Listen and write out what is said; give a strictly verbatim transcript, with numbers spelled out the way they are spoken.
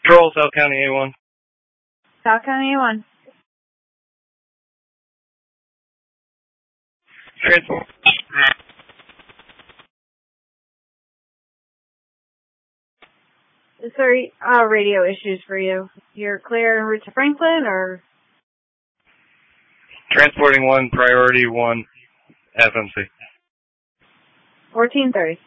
Control, South County A one. South County A one. Transport. Is there uh, radio issues for you? You're clear en route to Franklin, or? Transporting one, priority one, F M C. fourteen thirty.